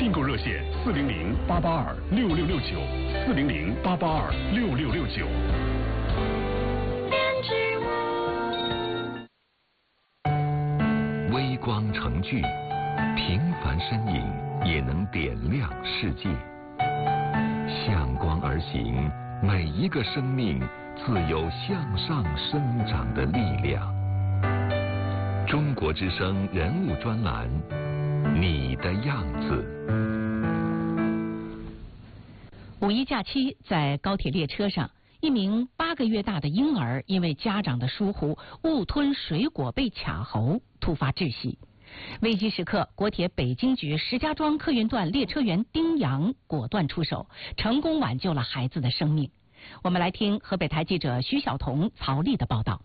订购热线：400-882-6669，400-882-6669。 微光成炬，平凡身影也能点亮世界。向光而行，每一个生命自有向上生长的力量。中国之声人物专栏，你的样子。 五一假期，在高铁列车上，一名8个月大的婴儿因为家长的疏忽，误吞水果被卡喉，突发窒息。危机时刻，国铁北京局石家庄客运段列车员丁阳果断出手，成功挽救了孩子的生命。我们来听河北台记者徐晓彤、曹丽的报道。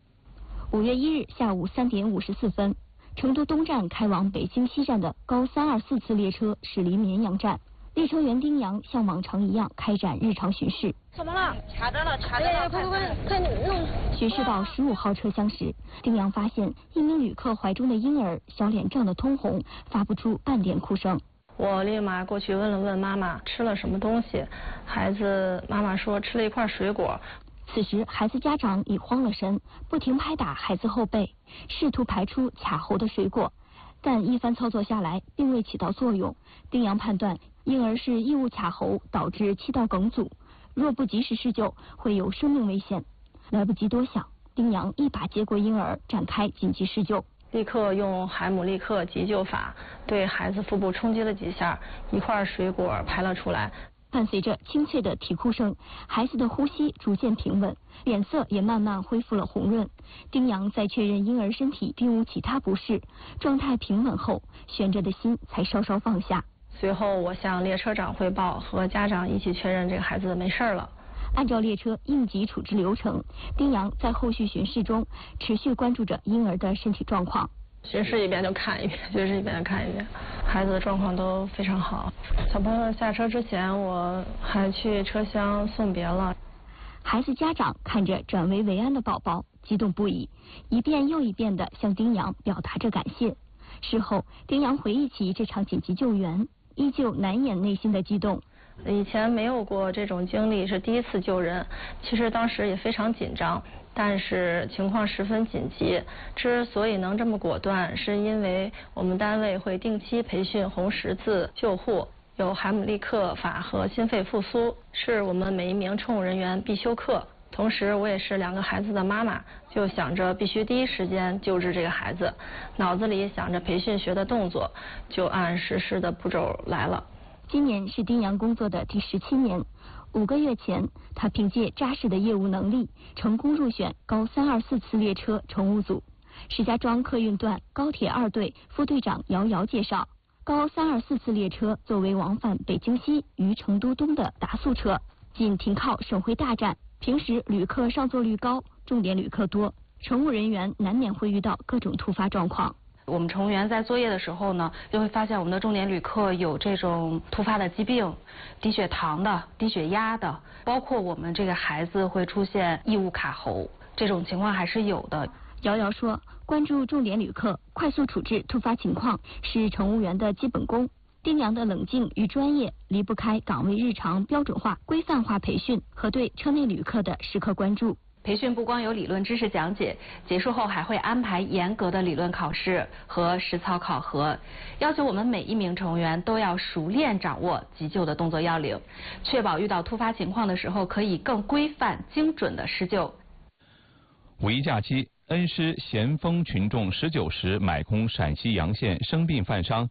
5月1日下午3点54分，成都东站开往北京西站的高324次列车驶离绵阳站，列车员丁阳像往常一样开展日常巡视。 怎么了？卡着了，快弄！ 巡视到15号车厢时，丁阳发现一名旅客怀中的婴儿小脸涨得通红，发不出半点哭声。 我立马过去问了问妈妈吃了什么东西，孩子妈妈说吃了一块水果。 此时孩子家长已慌了神，不停拍打孩子后背，试图排出卡喉的水果，但一番操作下来并未起到作用。丁阳判断婴儿是异物卡喉导致气道梗阻，若不及时施救会有生命危险。来不及多想，丁阳一把接过婴儿，展开紧急施救， 立刻用海姆立克急救法对孩子腹部冲击了几下，一块水果排了出来。 伴随着清脆的啼哭声，孩子的呼吸逐渐平稳，脸色也慢慢恢复了红润。丁阳在确认婴儿身体并无其他不适，状态平稳后，悬着的心才稍稍放下。 随后我向列车长汇报，和家长一起确认这个孩子没事了。 按照列车应急处置流程，丁阳在后续巡视中持续关注着婴儿的身体状况。 巡视一遍就看一遍，巡视一遍就看一遍，孩子的状况都非常好。小朋友下车之前，我还去车厢送别了。 孩子家长看着转危为安的宝宝，激动不已，一遍又一遍地向丁阳表达着感谢。事后，丁阳回忆起这场紧急救援，依旧难掩内心的激动。 以前没有过这种经历，是第一次救人，其实当时也非常紧张，但是情况十分紧急。之所以能这么果断，是因为我们单位会定期培训红十字救护，有海姆立克法和心肺复苏，是我们每一名乘务人员必修课。同时我也是2个孩子的妈妈，就想着必须第一时间救治这个孩子，脑子里想着培训学的动作，就按实施的步骤来了。 今年是丁阳工作的第17年，5个月前，他凭借扎实的业务能力，成功入选高324次列车乘务组。石家庄客运段高铁2队副队长姚瑶介绍，高324次列车作为往返北京西与成都东的达速车，仅停靠省会大站，平时旅客上座率高，重点旅客多，乘务人员难免会遇到各种突发状况。 我们乘务员在作业的时候呢，就会发现我们的重点旅客有这种突发的疾病，低血糖的、低血压的，包括我们这个孩子会出现异物卡喉，这种情况还是有的。 瑶瑶说，关注重点旅客，快速处置突发情况是乘务员的基本功。丁阳的冷静与专业离不开岗位日常标准化、规范化培训和对车内旅客的时刻关注。 培训不光有理论知识讲解，结束后还会安排严格的理论考试和实操考核，要求我们每一名乘务员都要熟练掌握急救的动作要领，确保遇到突发情况的时候可以更规范、精准的施救。 五一假期，恩施咸丰群众19时买空陕西洋县生病犯伤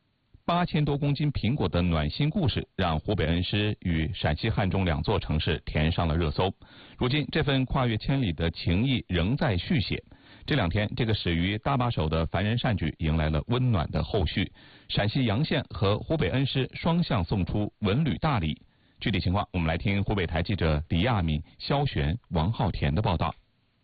8000多公斤苹果的暖心故事，让湖北恩施与陕西汉中2座城市填上了热搜。如今，这份跨越千里的情谊仍在续写。这2天，这个始于搭把手的凡人善举迎来了温暖的后续。陕西洋县和湖北恩施双向送出文旅大礼。具体情况，我们来听湖北台记者李亚敏、肖璇、王浩田的报道。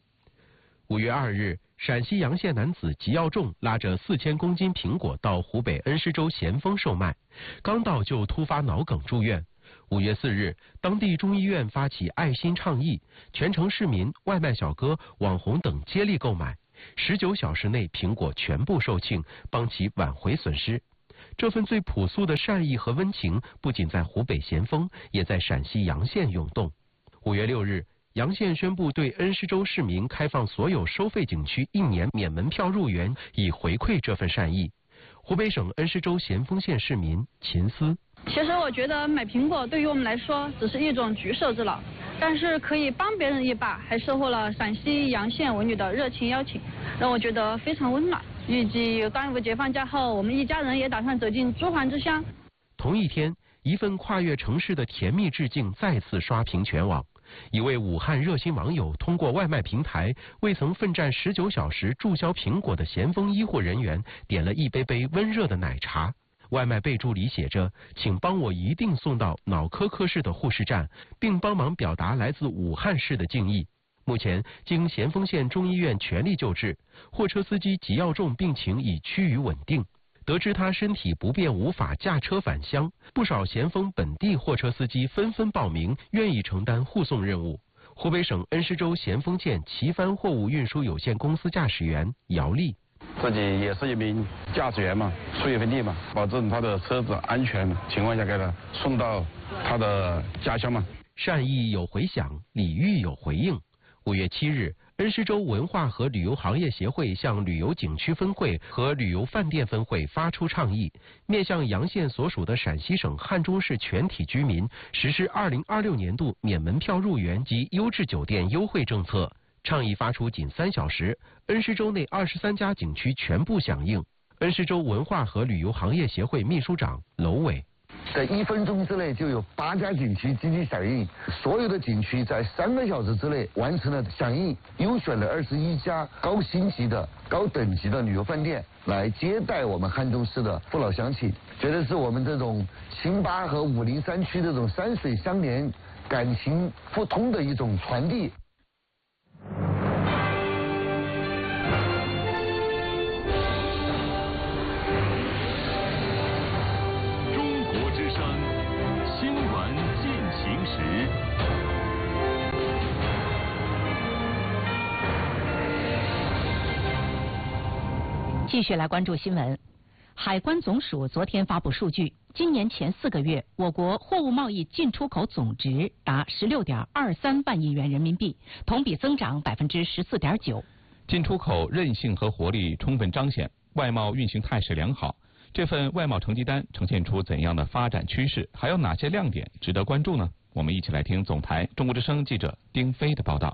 5月2日，陕西洋县男子吉耀仲拉着4000公斤苹果到湖北恩施州咸丰售卖，刚到就突发脑梗住院。5月4日，当地中医院发起爱心倡议，全城市民、外卖小哥、网红等接力购买，19小时内苹果全部售罄，帮其挽回损失。 这份最朴素的善意和温情，不仅在湖北咸丰，也在陕西洋县涌动。5月6日，洋县宣布对恩施州市民开放所有收费景区1年免门票入园，以回馈这份善意。湖北省恩施州咸丰县市民秦思： 其实我觉得买苹果对于我们来说只是一种举手之劳，但是可以帮别人一把，还收获了陕西洋县文旅的热情邀请，让我觉得非常温暖。预计端午节放假后，我们一家人也打算走进珠环之乡。 同一天，一份跨越城市的甜蜜致敬再次刷屏全网。一位武汉热心网友通过外卖平台为曾奋战19小时注销苹果的咸丰医护人员点了一杯杯温热的奶茶。外卖备注里写着：“请帮我一定送到脑科科室的护士站，并帮忙表达来自武汉市的敬意。”目前，经咸丰县中医院全力救治，货车司机吉耀仲病情已趋于稳定。得知他身体不便无法驾车返乡，不少咸丰本地货车司机纷纷报名，愿意承担护送任务。湖北省恩施州咸丰县旗帆货物运输有限公司驾驶员姚丽： 自己也是一名驾驶员嘛，出一份力嘛，保证他的车子安全情况下给他送到他的家乡嘛。 善意有回响，礼遇有回应。5月7日，恩施州文化和旅游行业协会向旅游景区分会和旅游饭店分会发出倡议，面向洋县所属的陕西省汉中市全体居民实施2026年度免门票入园及优质酒店优惠政策。倡议发出仅3小时，恩施州内23家景区全部响应。恩施州文化和旅游行业协会秘书长娄伟： 在1分钟之内就有8家景区积极响应，所有的景区在3个小时之内完成了响应，优选了21家高星级的、高等级的旅游饭店来接待我们汉中市的父老乡亲，觉得是我们这种清巴和武陵山区这种山水相连、感情互通的一种传递。 继续来关注新闻。海关总署昨天发布数据，今年前4个月，我国货物贸易进出口总值达16.23万亿元人民币，同比增长14.9%。 进出口韧性和活力充分彰显，外贸运行态势良好。这份外贸成绩单呈现出怎样的发展趋势？还有哪些亮点值得关注呢？我们一起来听总台中国之声记者丁飞的报道。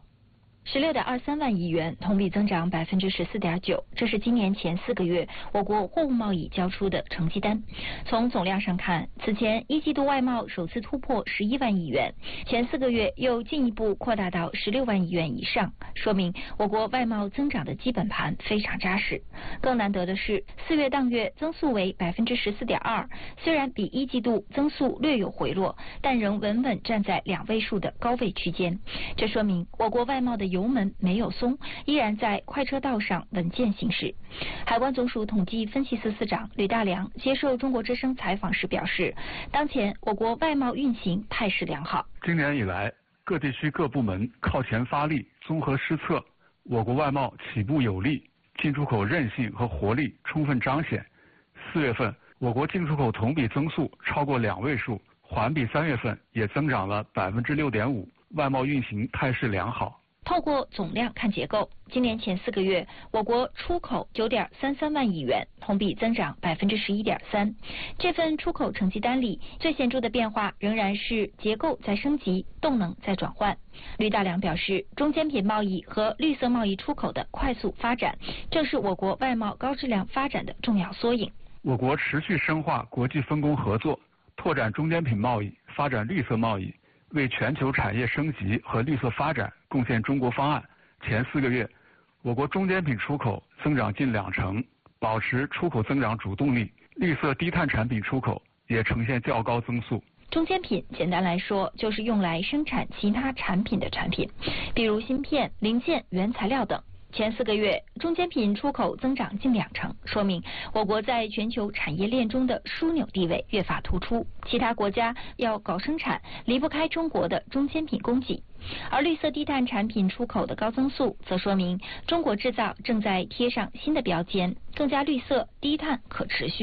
16.23万亿元，同比增长14.9%，这是今年前4个月我国货物贸易交出的成绩单。从总量上看，此前1季度外贸首次突破11万亿元，前4个月又进一步扩大到16万亿元以上，说明我国外贸增长的基本盘非常扎实。更难得的是，4月当月增速为14.2%，虽然比1季度增速略有回落，但仍稳稳站在2位数的高位区间。这说明我国外贸的油门没有松，依然在快车道上稳健行驶。海关总署统计分析司司长吕大良接受中国之声采访时表示，当前我国外贸运行态势良好。 今年以来，各地区各部门靠前发力，综合施策，我国外贸起步有力，进出口韧性和活力充分彰显。4月份，我国进出口同比增速超过2位数，环比3月份也增长了6.5%，外贸运行态势良好。 透过总量看结构，今年前4个月，我国出口9.33万亿元，同比增长11.3%。这份出口成绩单里，最显著的变化仍然是结构在升级，动能在转换。吕大良表示，中间品贸易和绿色贸易出口的快速发展，正是我国外贸高质量发展的重要缩影。 我国持续深化国际分工合作，拓展中间品贸易，发展绿色贸易，为全球产业升级和绿色发展贡献中国方案。前4个月，我国中间品出口增长近20%，保持出口增长主动力，绿色低碳产品出口也呈现较高增速。 中间品简单来说就是用来生产其他产品的产品，比如芯片、零件、原材料等。前4个月，中间品出口增长近20%，说明我国在全球产业链中的枢纽地位越发突出。其他国家要搞生产，离不开中国的中间品供给。而绿色低碳产品出口的高增速，则说明中国制造正在贴上新的标签，更加绿色、低碳、可持续。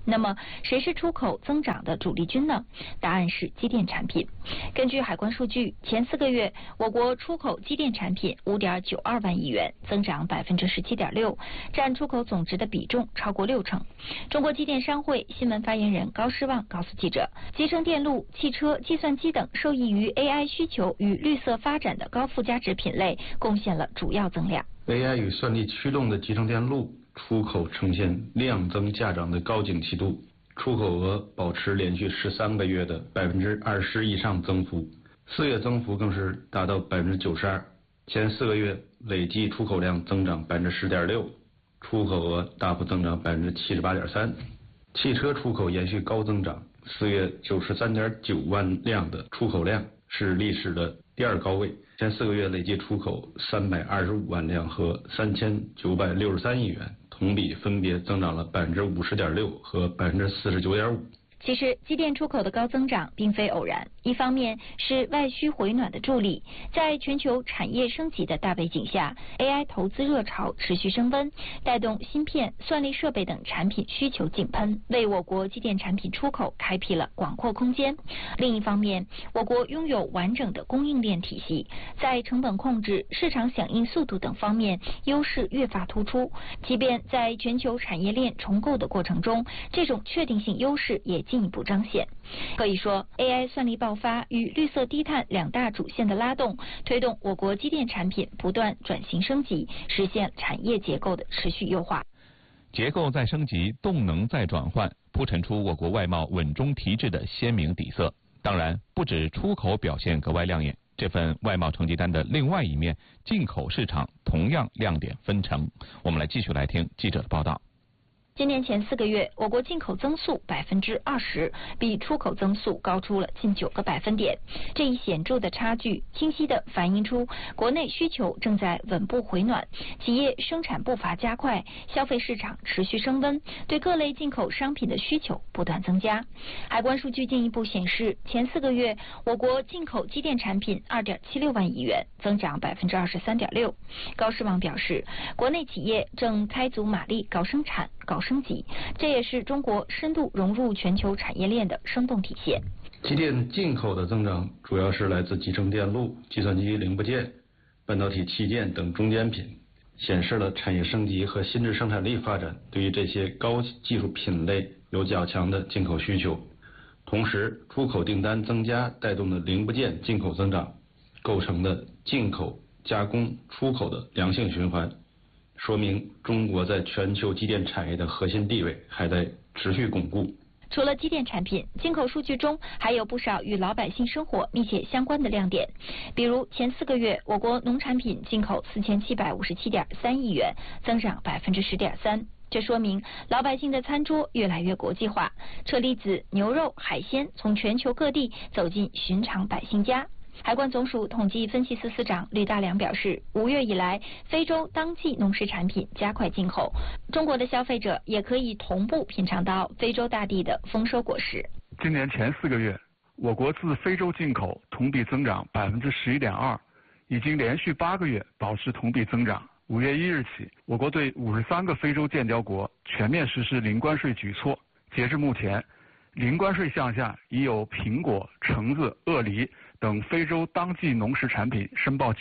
那么谁是出口增长的主力军呢？答案是机电产品。根据海关数据，前4个月我国出口机电产品5.92万亿元，增长17.6%，占出口总值的比重超过60%。中国机电商会新闻发言人高诗旺告诉记者，集成电路、汽车、计算机等受益于 AI 需求与绿色发展的高附加值品类贡献了主要增量。 AI 与算力驱动的集成电路出口呈现量增价涨的高景气度，出口额保持连续13个月的20%以上增幅，4月增幅更是达到92%。前4个月累计出口量增长10.6%，出口额大幅增长78.3%。汽车出口延续高增长，4月93.9万辆的出口量是历史的第2高位。前4个月累计出口325万辆和3963亿元，同比分别增长了50.6%和49.5%。 其实，机电出口的高增长并非偶然。一方面是外需回暖的助力，在全球产业升级的大背景下 ，AI 投资热潮持续升温，带动芯片、算力设备等产品需求井喷，为我国机电产品出口开辟了广阔空间。另一方面，我国拥有完整的供应链体系，在成本控制、市场响应速度等方面优势越发突出。即便在全球产业链重构的过程中，这种确定性优势也进一步彰显。可以说 ，AI 算力爆发与绿色低碳2大主线的拉动，推动我国机电产品不断转型升级，实现产业结构的持续优化。 结构再升级，动能再转换，铺陈出我国外贸稳中提质的鲜明底色。当然，不止出口表现格外亮眼，这份外贸成绩单的另外一面，进口市场同样亮点纷呈。我们继续来听记者的报道。 今年前4个月，我国进口增速20%，比出口增速高出了近9个百分点。这一显著的差距，清晰地反映出国内需求正在稳步回暖，企业生产步伐加快，消费市场持续升温，对各类进口商品的需求不断增加。海关数据进一步显示，前4个月我国进口机电产品2.76万亿元，增长23.6%。高诗旺表示，国内企业正开足马力搞生产、搞升级，这也是中国深度融入全球产业链的生动体现。 机电进口的增长主要是来自集成电路、计算机零部件、半导体器件等中间品，显示了产业升级和新质生产力发展对于这些高技术品类有较强的进口需求。同时，出口订单增加带动的零部件进口增长，构成的进口、加工、出口的良性循环，说明中国在全球机电产业的核心地位还在持续巩固。 除了机电产品，进口数据中还有不少与老百姓生活密切相关的亮点。比如前4个月，我国农产品进口4757.3亿元，增长10.3%。这说明老百姓的餐桌越来越国际化，车厘子、牛肉、海鲜从全球各地走进寻常百姓家。海关总署统计分析司司长吕大良表示，5月以来，非洲当季农食产品加快进口，中国的消费者也可以同步品尝到非洲大地的丰收果实。 今年前4个月，我国自非洲进口同比增长11.2%，已经连续8个月保持同比增长。5月1日起，我国对53个非洲建交国全面实施零关税举措。截至目前，零关税项下已有苹果、橙子、鳄梨等非洲当季农食产品申报